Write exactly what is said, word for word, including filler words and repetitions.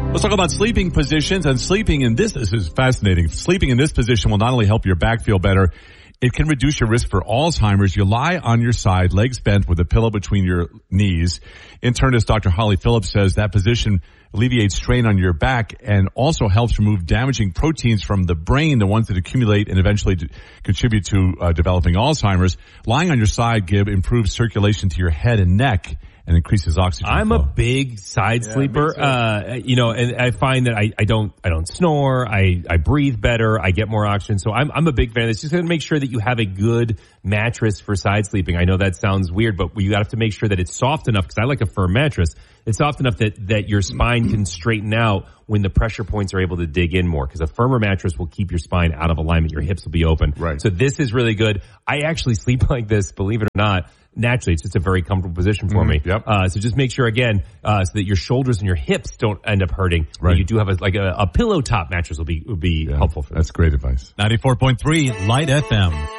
Let's talk about sleeping positions and sleeping in this. This is fascinating. Sleeping in this position will not only help your back feel better, it can reduce your risk for Alzheimer's. You lie on your side, legs bent with a pillow between your knees. Internist Doctor Holly Phillips says that position alleviates strain on your back and also helps remove damaging proteins from the brain, the ones that accumulate and eventually d- contribute to uh, developing Alzheimer's. Lying on your side, Gib, improves circulation to your head and neck and increases oxygen I'm flow. a big side Yeah, sleeper. Uh, you know, and I find that I, I don't, I don't snore. I, I breathe better. I get more oxygen. So I'm, I'm a big fan of this. Just going to make sure that you have a good mattress for side sleeping. I know that sounds weird, but you have to make sure that it's soft enough, because I like a firm mattress. It's soft enough that, that your spine can straighten out when the pressure points are able to dig in more, because a firmer mattress will keep your spine out of alignment. Your hips will be open. Right. So this is really good. I actually sleep like this, believe it or not. Naturally, it's just a very comfortable position for Mm-hmm. me. Yep. Uh, so just make sure, again, uh, so that your shoulders and your hips don't end up hurting. Right. You do have a, like a, a pillow top mattress will be, will be Yeah, helpful for that. That's great advice. ninety-four point three Light F M.